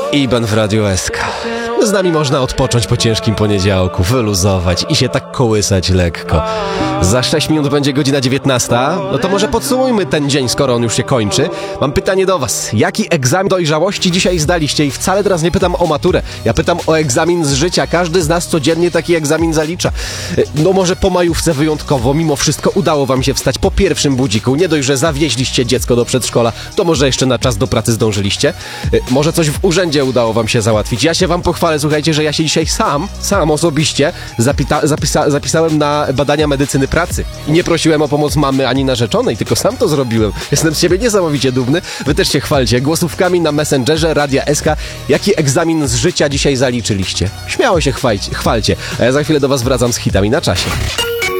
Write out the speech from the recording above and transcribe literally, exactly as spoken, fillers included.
Iban w Radiu S K. Z nami można odpocząć po ciężkim poniedziałku, wyluzować i się tak kołysać lekko. Za sześć minut będzie godzina dziewiętnasta, no to może podsumujmy ten dzień, skoro on już się kończy. Mam pytanie do was. Jaki egzamin dojrzałości dzisiaj zdaliście? I wcale teraz nie pytam o maturę. Ja pytam o egzamin z życia. Każdy z nas codziennie taki egzamin zalicza. No może po majówce wyjątkowo, mimo wszystko udało wam się wstać po pierwszym budziku. Nie dość, że zawieźliście dziecko do przedszkola, to może jeszcze na czas do pracy zdążyliście. Może coś w urzędzie udało wam się załatwić. Ja się wam pochwalę, słuchajcie, że ja się dzisiaj sam, sam osobiście zapita- zapisa- zapisałem na badania medycyny pracy. I nie prosiłem o pomoc mamy ani narzeczonej, tylko sam to zrobiłem. Jestem z siebie niesamowicie dumny. Wy też się chwalcie. Głosówkami na Messengerze Radia S K. Jaki egzamin z życia dzisiaj zaliczyliście? Śmiało się chwalcie, chwalcie. A ja za chwilę do was wracam z hitami na czasie.